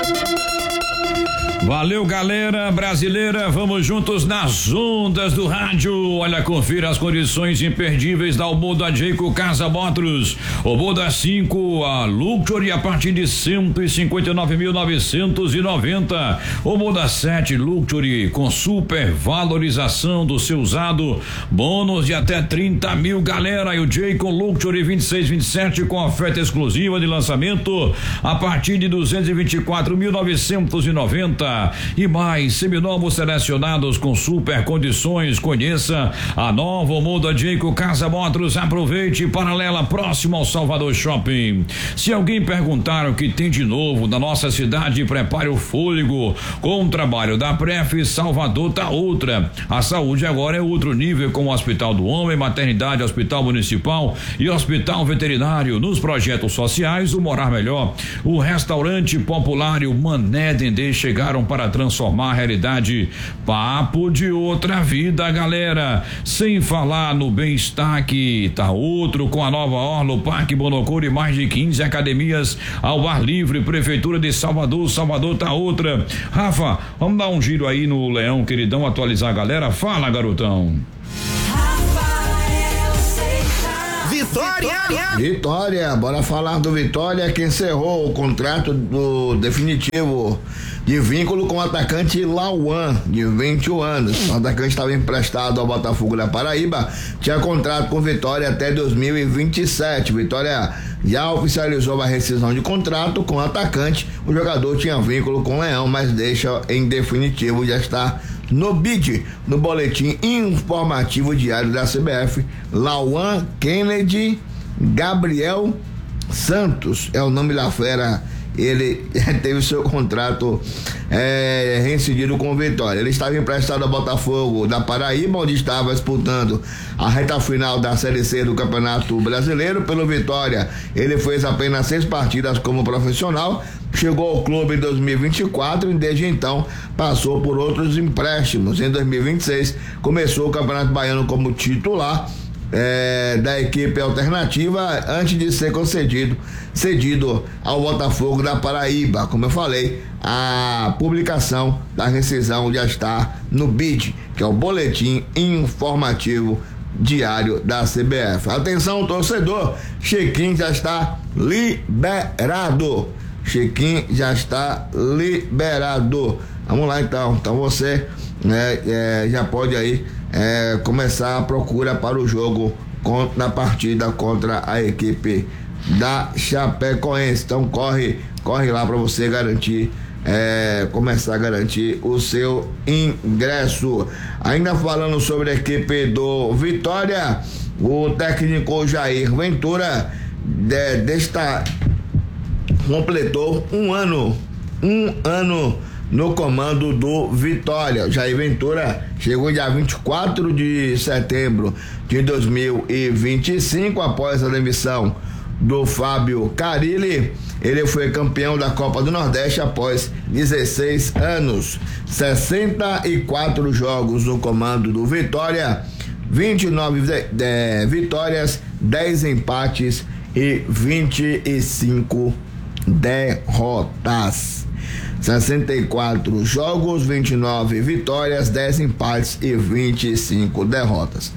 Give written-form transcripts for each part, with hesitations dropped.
Valeu, galera brasileira, vamos juntos nas ondas do rádio. Olha, confira as condições imperdíveis da Omoda Jayco Casa Motors. Omoda 5, a Luxury a partir de 159.990. Omoda 7 Luxury com super valorização do seu usado, bônus de até 30 mil, galera. E o Jayco Luxury 2627 com oferta exclusiva de lançamento a partir de 224.990. E mais seminovos selecionados com super condições. Conheça a nova Omoda Jayco Casa Motors. Aproveite, paralela próximo ao Salvador Shopping. Se alguém perguntar o que tem de novo na nossa cidade, prepare o fôlego com o trabalho da Pref. Salvador tá outra. A saúde agora é outro nível, com o Hospital do Homem, Maternidade, Hospital Municipal e Hospital Veterinário. Nos projetos sociais, o Morar Melhor, o Restaurante Popular e o Mané Dendê chegaram para transformar a realidade. Papo de outra vida, galera. Sem falar no bem-estar que tá outro, com a nova orla, o Parque Bonocor e mais de 15 academias ao ar livre. Prefeitura de Salvador, Salvador tá outra. Rafa, vamos dar um giro aí no Leão, queridão, atualizar a galera. Fala, garotão. Vitória, bora falar do Vitória, que encerrou o contrato definitivo de vínculo com o atacante Lauan, de 21 anos. O atacante estava emprestado ao Botafogo da Paraíba, tinha contrato com Vitória até 2027. Vitória já oficializou a rescisão de contrato com o atacante. O jogador tinha vínculo com o Leão, mas deixa em definitivo, já está no BID, no boletim informativo diário da CBF. Lauan Kennedy Gabriel Santos é o nome da fera. Ele teve seu contrato reincidido com o Vitória. Ele estava emprestado ao Botafogo da Paraíba, onde estava disputando a reta final da Série C do Campeonato Brasileiro. Pelo Vitória, ele fez apenas 6 partidas como profissional. Chegou ao clube em 2024 e desde então passou por outros empréstimos. Em 2026 começou o Campeonato Baiano como titular da equipe alternativa, antes de ser cedido ao Botafogo da Paraíba. Como eu falei, a publicação da rescisão já está no BID, que é o boletim informativo diário da CBF. Atenção, torcedor, Chiquinho já está liberado. Chiquinho já está liberado. Vamos lá então você já pode aí começar a procura para o jogo na partida contra a equipe da Chapecoense. Então corre lá para você garantir, começar a garantir o seu ingresso. Ainda falando sobre a equipe do Vitória, o técnico Jair Ventura completou um ano no comando do Vitória. Jair Ventura chegou dia 24 de setembro de 2025, após a demissão do Fábio Carilli. Ele foi campeão da Copa do Nordeste após 16 anos, 64 jogos no comando do Vitória, 29 vitórias, 10 empates e 25 derrotas. 64 jogos, 29 vitórias, 10 empates e 25 derrotas.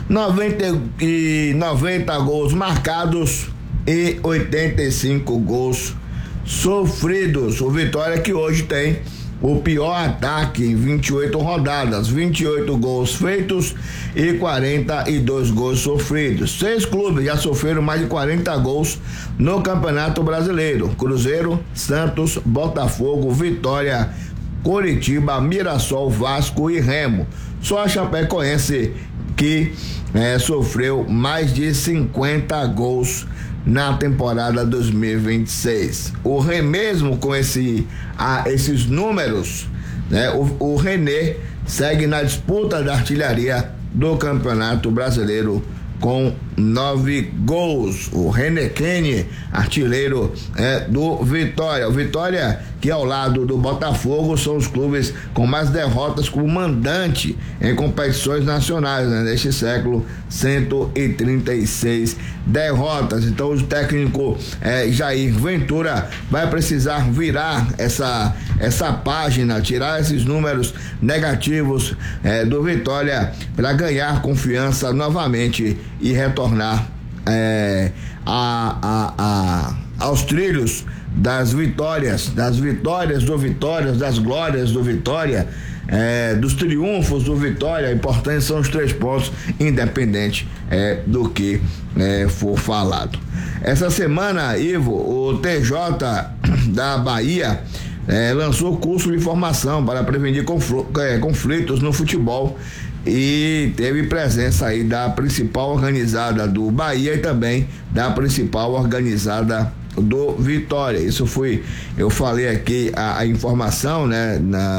90 gols marcados e 85 gols sofridos. O Vitória, que hoje tem o pior ataque em 28 rodadas, 28 gols feitos e 42 gols sofridos. 6 clubes já sofreram mais de 40 gols no Campeonato Brasileiro: Cruzeiro, Santos, Botafogo, Vitória, Coritiba, Mirassol, Vasco e Remo. Só a Chapecoense que sofreu mais de 50 gols na temporada 2026. O Remo, mesmo com esses números, o René segue na disputa da artilharia do Campeonato Brasileiro com 9 gols. O Renequene, artilheiro do Vitória. O Vitória, que ao lado do Botafogo, são os clubes com mais derrotas como mandante em competições nacionais, né? Neste século, 136 derrotas. Então o técnico Jair Ventura vai precisar virar essa página, tirar esses números negativos do Vitória para ganhar confiança novamente e retornar aos trilhos das vitórias do Vitória, das glórias do Vitória, dos triunfos do Vitória. Importantes são os 3 pontos, independente do que for falado. Essa semana, Ivo, o TJ da Bahia lançou curso de formação para prevenir conflitos no futebol e teve presença aí da principal organizada do Bahia e também da principal organizada do Vitória. Eu falei aqui a informação, né,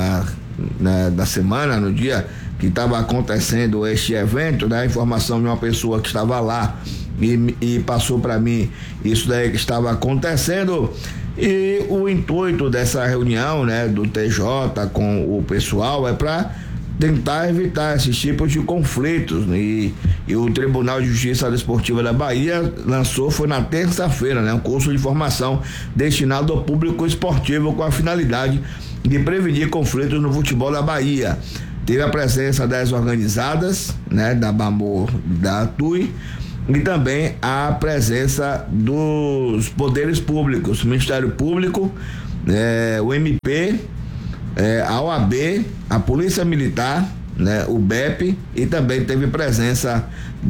na semana, no dia que estava acontecendo este evento, né, a informação de uma pessoa que estava lá e passou para mim isso daí que estava acontecendo. E o intuito dessa reunião, né, do TJ com o pessoal é para tentar evitar esses tipos de conflitos, né? E o Tribunal de Justiça Desportiva da Bahia foi na terça-feira, né, um curso de formação destinado ao público esportivo com a finalidade de prevenir conflitos no futebol da Bahia. Teve a presença das organizadas, né, da BAMOR, da TUI, e também a presença dos poderes públicos, o Ministério Público, o MP, a OAB, a Polícia Militar, né, o BEP, e também teve presença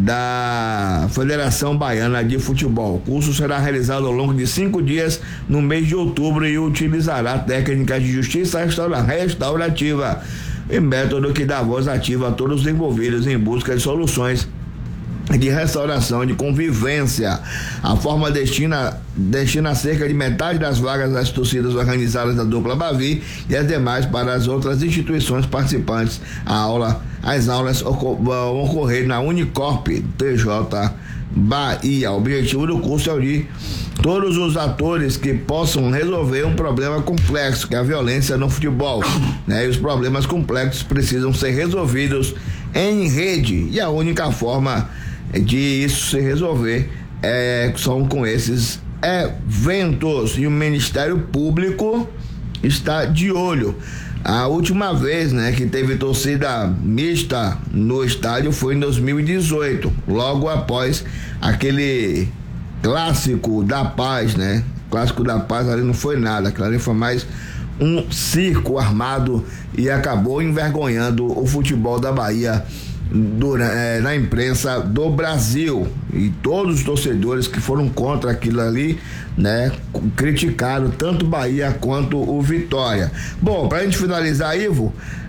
da Federação Baiana de Futebol. O curso será realizado ao longo de 5 dias no mês de outubro e utilizará técnicas de justiça restaurativa e método que dá voz ativa a todos os envolvidos em busca de soluções de restauração e de convivência. A forma destina cerca de metade das vagas das torcidas organizadas da dupla Bavi e as demais para as outras instituições participantes. As aulas vão ocorrer na Unicorp TJ Bahia. O objetivo do curso é unir todos os atores que possam resolver um problema complexo, que é a violência no futebol, né? E os problemas complexos precisam ser resolvidos em rede, e a única forma de isso se resolver são com esses eventos, e o Ministério Público está de olho. A última vez, né, que teve torcida mista no estádio foi em 2018, logo após aquele Clássico da Paz, né? Clássico da Paz ali não foi nada, aquilo ali foi mais um circo armado e acabou envergonhando o futebol da Bahia na imprensa do Brasil, e todos os torcedores que foram contra aquilo ali, né, criticaram tanto Bahia quanto o Vitória. Bom, pra gente finalizar, Ivo,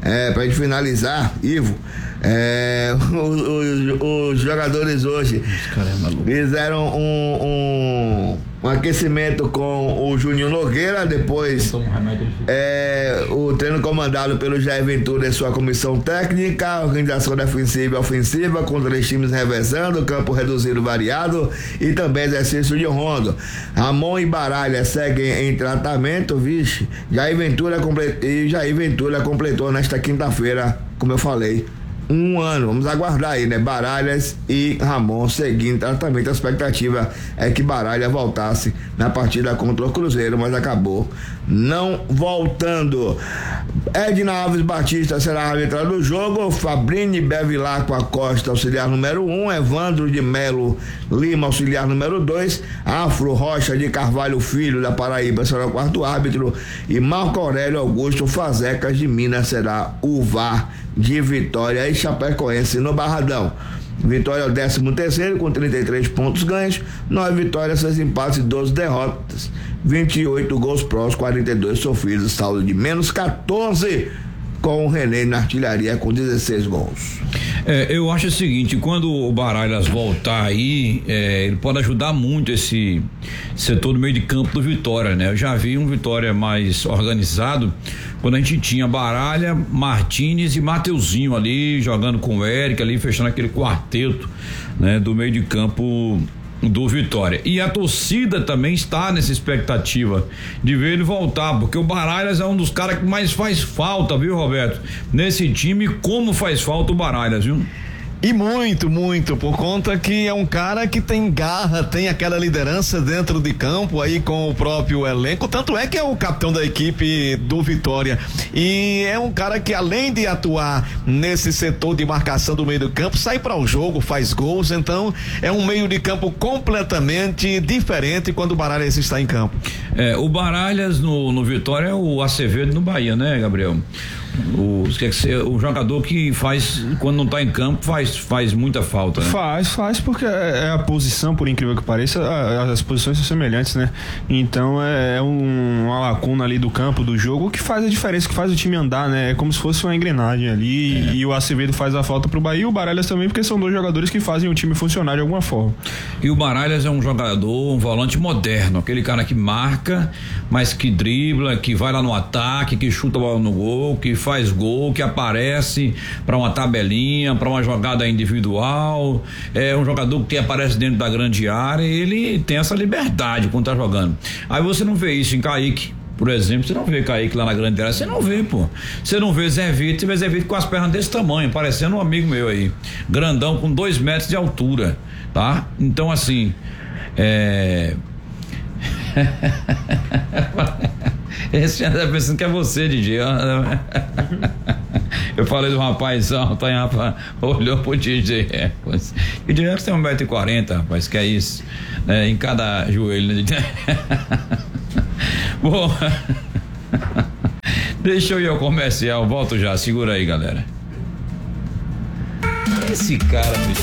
os jogadores hoje fizeram um aquecimento com o Juninho Nogueira, depois o treino comandado pelo Jair Ventura e sua comissão técnica, organização defensiva e ofensiva com 3 times revezando, campo reduzido variado e também exercício de rondo. Ramon e Baralha seguem em tratamento, Jair Ventura completou nesta quinta-feira, como eu falei, 1 ano. Vamos aguardar aí, né? Baralhas e Ramon seguindo tratamento. A expectativa é que Baralha voltasse na partida contra o Cruzeiro, mas acabou não voltando. Edna Alves Batista será arbitrado do jogo, Fabrini Bevilacqua Costa, auxiliar número 1, Evandro de Melo Lima, auxiliar número 2, Afro Rocha de Carvalho Filho, da Paraíba, será o 4º árbitro, e Marco Aurélio Augusto Fazecas de Minas será o VAR de Vitória e Chapecoense no Barradão. Vitória é o 13º com 33 pontos ganhos, 9 vitórias, 6 empates e 12 derrotas, 28 gols prós, 42 sofridos, saldo de -14 com o René na artilharia com 16 gols. Eu acho o seguinte, quando o Baralhas voltar aí, ele pode ajudar muito esse setor do meio de campo do Vitória, né? Eu já vi um Vitória mais organizado quando a gente tinha Baralha, Martínez e Mateuzinho ali, jogando com o Eric ali, fechando aquele quarteto, né? Do meio de campo do Vitória. E a torcida também está nessa expectativa de ver ele voltar, porque o Baralhas é um dos caras que mais faz falta, viu, Roberto? Nesse time, como faz falta o Baralhas, viu? E muito, por conta que é um cara que tem garra, tem aquela liderança dentro de campo aí com o próprio elenco, tanto é que é o capitão da equipe do Vitória, e é um cara que além de atuar nesse setor de marcação do meio do campo, sai para o jogo, faz gols, então é um meio de campo completamente diferente quando o Baralhas está em campo. O Baralhas no Vitória é o Acevedo no Bahia, né, Gabriel? O jogador que faz, quando não tá em campo, faz muita falta, né? Faz porque é a posição, por incrível que pareça, as posições são semelhantes, né? Então é uma lacuna ali do campo, do jogo, que faz a diferença, que faz o time andar, né? É como se fosse uma engrenagem ali, e o Acevedo faz a falta pro Bahia, e o Baralhas também, porque são dois jogadores que fazem o time funcionar de alguma forma. E o Baralhas é um jogador, um volante moderno, aquele cara que marca, mas que dribla, que vai lá no ataque, que chuta a bola no gol, que faz gol, que aparece para uma tabelinha, para uma jogada individual. É um jogador que aparece dentro da grande área, e ele tem essa liberdade quando tá jogando. Aí você não vê isso em Kaique, por exemplo. Você não vê Kaique lá na grande área, você não vê, pô. Você não vê Zé Vitor, você vê Zé Vitor com as pernas desse tamanho, parecendo um amigo meu aí, grandão, com 2 metros de altura, tá? Então assim, esse já tá pensando que é você, DJ. Eu falei do rapaz alto, aí rapaz olhou pro DJ. O DJ tem 1,40 m, rapaz, que é isso, né? Em cada joelho, né? Bom, deixa eu ir ao comercial, volto já, segura aí, galera. Esse cara, bicho.